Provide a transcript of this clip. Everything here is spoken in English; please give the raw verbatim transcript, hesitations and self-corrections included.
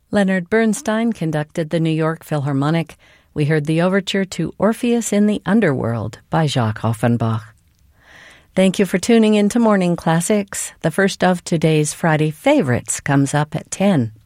Leonard Bernstein conducted the New York Philharmonic. We heard the overture to Orpheus in the Underworld by Jacques Offenbach. Thank you for tuning in to Morning Classics. The first of today's Friday favorites comes up at ten.